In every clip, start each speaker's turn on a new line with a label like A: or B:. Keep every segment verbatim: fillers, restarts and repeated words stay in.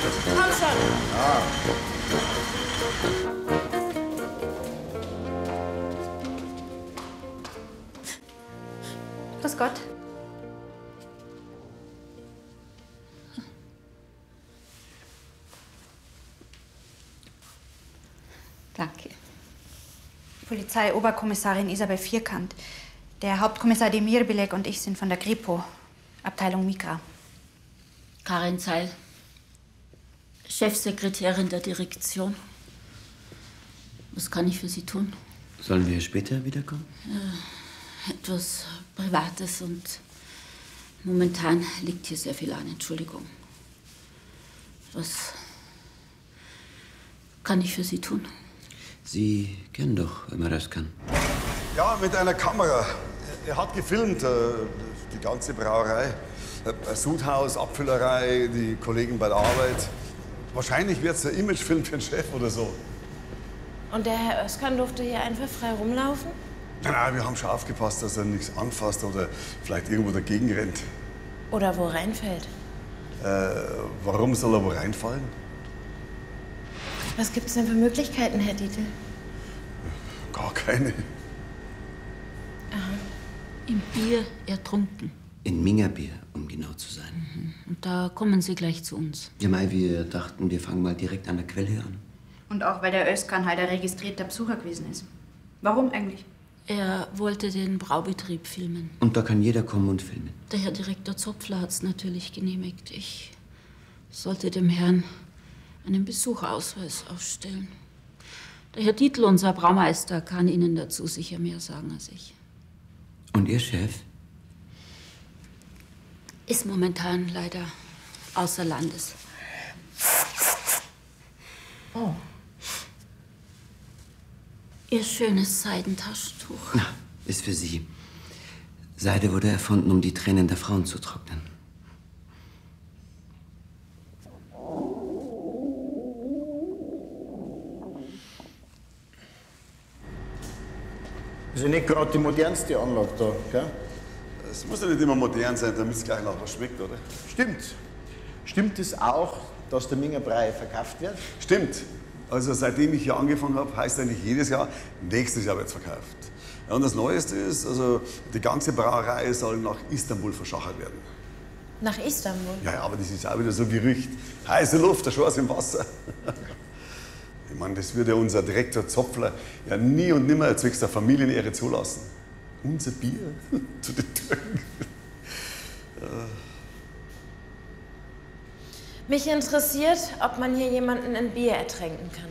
A: Komm schon.
B: Ah.
C: Grüß Gott. Danke. Polizei-Oberkommissarin Isabel Vierkant. Der Hauptkommissar Demir Bilek und ich sind von der Kripo, Abteilung Migra.
D: Karin Zeil, Chefsekretärin der Direktion. Was kann ich für Sie tun?
E: Sollen wir später wiederkommen?
D: Äh, etwas Privates und momentan liegt hier sehr viel an. Entschuldigung. Was kann ich für Sie tun?
E: Sie kennen doch, wenn man das kann.
B: Ja, mit einer Kamera. Er hat gefilmt, äh, die ganze Brauerei. Äh, Sudhaus, Abfüllerei, die Kollegen bei der Arbeit. Wahrscheinlich wird es ein Imagefilm für den Chef oder so.
A: Und der Herr Özkan durfte hier einfach frei rumlaufen?
B: Nein, nein, wir haben schon aufgepasst, dass er nichts anfasst oder vielleicht irgendwo dagegen rennt.
A: Oder wo reinfällt?
B: Äh, warum soll er wo reinfallen?
A: Was gibt es denn für Möglichkeiten, Herr Dietl?
B: Gar keine.
A: Aha.
D: Im Bier ertrunken.
E: In Mingerbier, um genau zu sein.
D: Mhm. Und da kommen Sie gleich zu uns.
E: Ja, Mai, wir dachten, wir fangen mal direkt an der Quelle an.
C: Und auch, weil der Özkan halt ein registrierter Besucher gewesen ist. Warum eigentlich?
D: Er wollte den Braubetrieb filmen.
E: Und da kann jeder kommen und filmen.
D: Der Herr Direktor Zopfler hat es natürlich genehmigt. Ich sollte dem Herrn einen Besucherausweis ausstellen. Der Herr Dietl, unser Braumeister, kann Ihnen dazu sicher mehr sagen als ich.
E: Und Ihr Chef?
D: Ist momentan leider außer Landes.
A: Oh.
D: Ihr schönes Seidentaschentuch.
E: Na, ist für Sie. Seide wurde erfunden, um die Tränen der Frauen zu trocknen.
F: Das ist ja nicht gerade die modernste Anlage da, gell?
B: Es muss ja nicht immer modern sein, damit es gleich nach was schmeckt, oder?
F: Stimmt. Stimmt es auch, dass der Minger Brei verkauft wird?
B: Stimmt. Also seitdem ich hier angefangen habe, heißt eigentlich jedes Jahr, nächstes Jahr wird es verkauft. Ja, und das Neueste ist, also die ganze Brauerei soll nach Istanbul verschachert werden.
A: Nach Istanbul?
B: Ja, ja, aber das ist auch wieder so ein Gerücht. Heiße Luft, der Schorß im Wasser. Ich meine, das würde unser Direktor Zopfler ja nie und nimmer zwecks der Familienehre zulassen. Unser Bier zu den Türken.
A: Mich interessiert, ob man hier jemanden in Bier ertränken kann.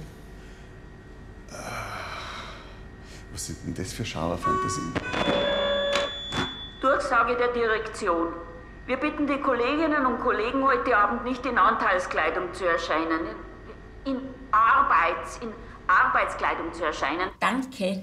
B: Was sind denn das für Schauerfantasien?
G: Durchsage der Direktion. Wir bitten die Kolleginnen und Kollegen, heute Abend nicht in Anteilskleidung zu erscheinen. In Arbeits, in Arbeitskleidung zu erscheinen.
D: Danke.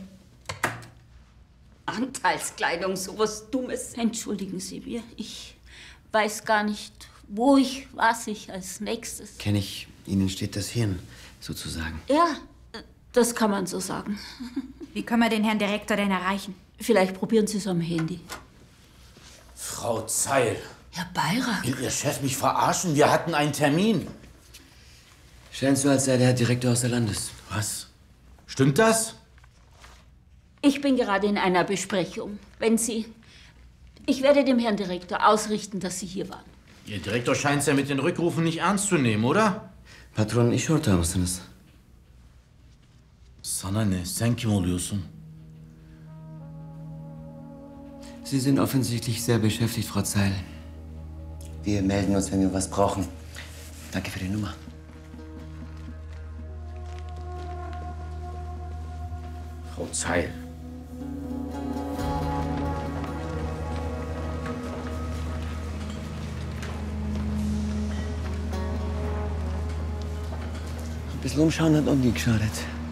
D: Anteilskleidung, sowas Dummes. Entschuldigen Sie mir, ich weiß gar nicht, wo ich, was ich als nächstes.
E: Kenn ich. Ihnen steht das Hirn, sozusagen.
D: Ja, das kann man so sagen.
C: Wie können wir den Herrn Direktor denn erreichen?
D: Vielleicht probieren Sie es am Handy.
H: Frau Zeil.
D: Herr Beirak.
H: Will Ihr Chef mich verarschen? Wir hatten einen Termin.
E: Scheint so, als sei der Herr Direktor außer Landes.
H: Was? Stimmt das?
D: Ich bin gerade in einer Besprechung. Wenn Sie... Ich werde dem Herrn Direktor ausrichten, dass Sie hier waren.
H: Ihr Direktor scheint es ja mit den Rückrufen nicht ernst zu nehmen, oder?
E: Patron, iş ortağı mısınız?
H: Sana ne? Sen kim oluyorsun?
E: Sie sind offensichtlich sehr beschäftigt, Frau Zeil. Wir melden uns, wenn wir was brauchen. Danke für die Nummer.
H: Frau Zeil.
E: Ein bisschen umschauen hat auch nie geschadet.